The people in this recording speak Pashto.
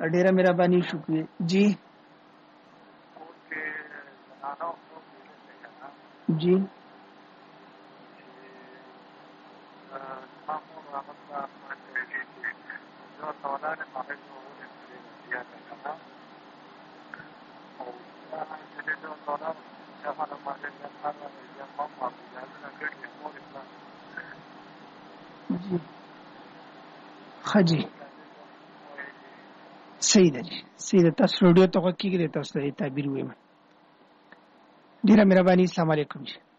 ډیره مهرباني شکریہ جی جی جی خجی صحیح ده جی صحیح ده تاسو رادیو ته وکیږئ تاسو ته تعبیر وایم ډیره مهرباني السلام علیکم جی